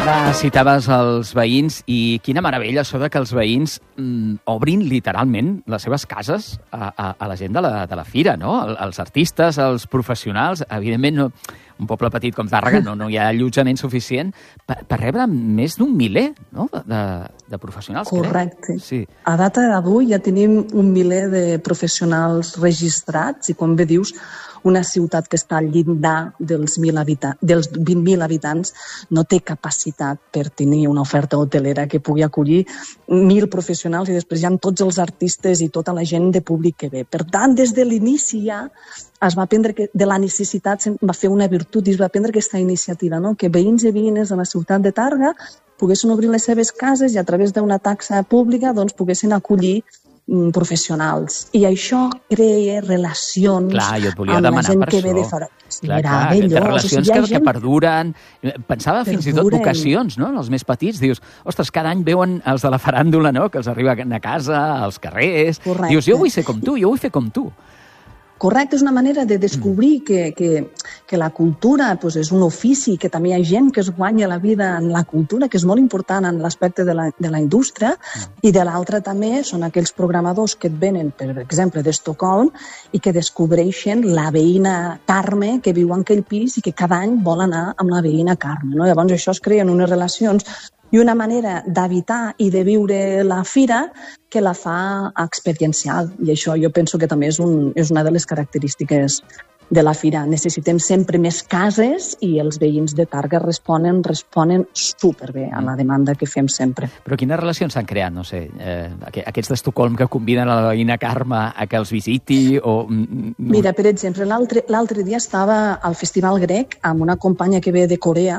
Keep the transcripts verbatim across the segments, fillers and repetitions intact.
Ara citaves els veïns i quina meravella això de que els veïns mm, obrin literalment les seves cases a, a, a la gent de la, de la fira, no? Els artistes, els professionals, evidentment no, un poble petit com Tàrrega no, no hi ha allotjament suficient per, per rebre més d'un miler, no? de, de professionals. Correcte. Sí. A data d'avui ja tenim un miler de professionals registrats i, com bé dius, una ciutat que està al llindar dels, mil habitants, dels vint mil habitants no té capacitat per tenir una oferta hotelera que pugui acollir mil professionals i després hi ha tots els artistes i tota la gent de públic que ve. Per tant, des de l'inici ja es va prendre que de la necessitat, va fer una virtut i es va prendre aquesta iniciativa, no? Que veïns i veïnes de la ciutat de Tàrrega poguessin obrir les seves cases i a través d'una taxa pública doncs, poguessin acollir professionals. I això crea relacions clar, jo et volia amb la gent per que això. ve de fora. Clar, clar, de relacions o sigui, que, gent... que perduren. Pensava perduren. Fins i tot vocacions, no? Els més petits. Dius, ostres, cada any veuen els de la faràndula, no? Que els arriben a casa, als carrers. Correcte. Dius, jo vull ser com tu, jo vull fer com tu. Correcte, és una manera de descobrir que, que, que la cultura pues, és un ofici, que també hi ha gent que es guanya la vida en la cultura, que és molt important en l'aspecte de, la, de la indústria, i de l'altra també són aquells programadors que et venen, per exemple, d'Estocolm, i que descobreixen la veïna Carme que viu en aquell pis i que cada any vol anar amb la veïna Carme. No? Llavors això es creen unes relacions i una manera d'evitar i de viure la fira que la fa experiencial. I això jo penso que també és, un, és una de les característiques de la fira. Necessitem sempre més cases i els veïns de Tàrrega responen, responen superbé a la demanda que fem sempre. Però quines relacions s'han creat? No sé, eh, aquests d'Estocolm que conviden a la veïna Carme a que els visiti o... Mira, per exemple, l'altre dia estava al Festival Grec amb una companya que ve de Corea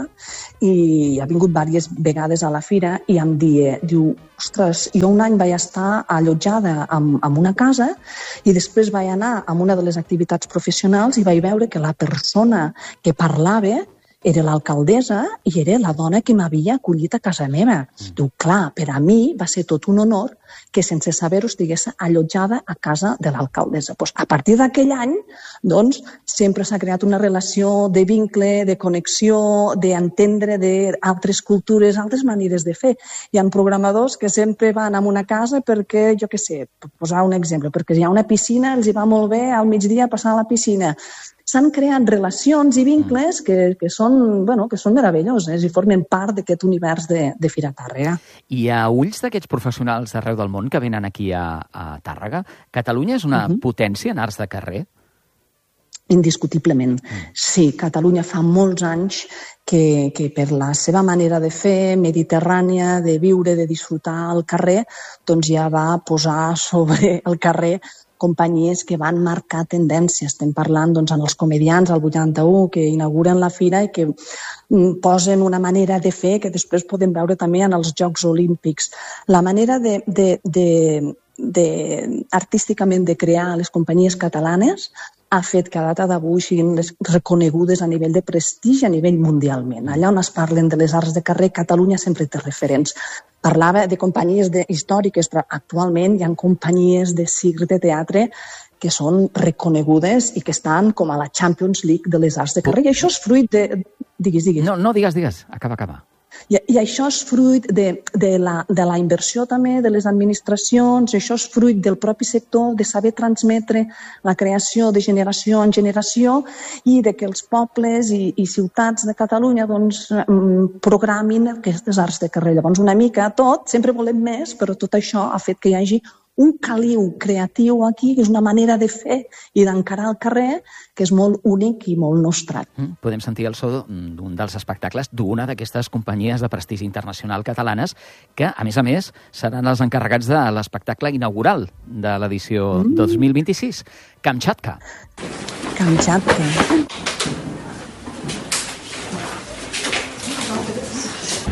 i ha vingut diverses vegades a la fira i em dia, diu, ostres, jo un any vaig estar allotjada en, en una casa i després vaig anar a una de les activitats professionals i vaig veure que la persona que parlava era l'alcaldessa i era la dona que m'havia acollit a casa meva. Mm. Diu, clar, per a mi va ser tot un honor que sense saber-ho estigués allotjada a casa de l'alcaldessa. Pues, a partir d'aquell any, doncs, sempre s'ha creat una relació de vincle, de connexió, d'entendre d'altres cultures, altres maneres de fer. Hi ha programadors que sempre van a una casa perquè, jo què sé, per posar un exemple, perquè hi ha una piscina, els hi va molt bé al migdia passar a la piscina. S'han creat relacions i vincles que, que, són, bueno, que són meravelloses i formen part d'aquest univers de, de Fira Tàrrega. I a ulls d'aquests professionals d'arreu del món que venen aquí a, a Tàrrega, Catalunya és una uh-huh. potència en arts de carrer? Indiscutiblement. Sí, Catalunya fa molts anys que, que per la seva manera de fer, mediterrània, de viure, de disfrutar al carrer, doncs ja va posar sobre el carrer companyies que van marcar tendències. Estem parlant doncs, en els comedians al vuitanta-u que inauguren la fira i que posen una manera de fer que després podem veure també en els Jocs Olímpics. La manera de, de, de, de artísticament de crear les companyies catalanes ha fet que a data d'avui siguin reconegudes a nivell de prestigi a nivell mundialment. Allà on es parlen de les arts de carrer, Catalunya sempre té referents. Parlava de companyies de, històriques, però actualment hi ha companyies de circ, de teatre, que són reconegudes i que estan com a la Champions League de les arts de carrer. I això és fruit de... Digues, digues. No, no, digues, digues. Acaba, acaba. I, i això és fruit de, de, la, de la inversió també de les administracions, això és fruit del propi sector, de saber transmetre la creació de generació en generació i de que els pobles i, i ciutats de Catalunya doncs, programin aquestes arts de carrer. Llavors, una mica tot, sempre volem més, però tot això ha fet que hi hagi un caliu creatiu aquí, que és una manera de fer i d'encarar el carrer, que és molt únic i molt nostrat. Podem sentir el so d'un dels espectacles d'una d'aquestes companyies de prestigi internacional catalanes que, a més a més, seran els encarregats de l'espectacle inaugural de l'edició mm. dos mil vint-i-sis, Kamchatka. Kamchatka.